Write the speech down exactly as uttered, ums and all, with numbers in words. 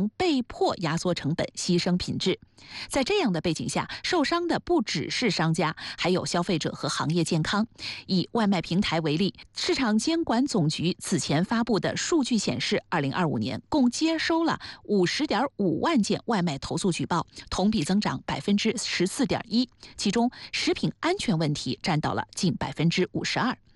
被迫压缩成本、牺牲品质。在这样的背景下，受伤的不只是商家，还有消费者和行业健康。以外卖平台为例，市场监管总局此前发布的数据显示，二零二五年共接收了五十点五万件外卖投诉举报，同比增长百分之十四点一，其中食品安全问题占到了近百分之五十二。